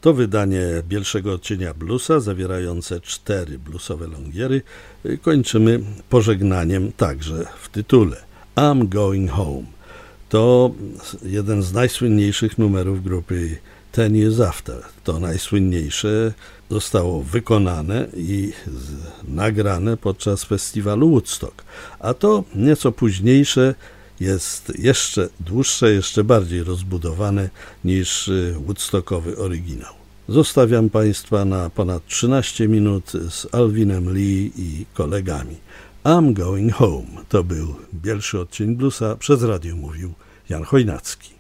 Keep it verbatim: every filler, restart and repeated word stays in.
To wydanie Bielszego Odcienia Bluesa, zawierające cztery bluesowe longiery, kończymy pożegnaniem także w tytule. I'm Going Home. To jeden z najsłynniejszych numerów grupy Ten Years After. To najsłynniejsze zostało wykonane i nagrane podczas festiwalu Woodstock. A to nieco późniejsze jest jeszcze dłuższe, jeszcze bardziej rozbudowane niż woodstockowy oryginał. Zostawiam Państwa na ponad trzynaście minut z Alvinem Lee i kolegami. I'm Going Home. To był Bielszy Odcień Bluesa. Przez radio mówił Jan Chojnacki.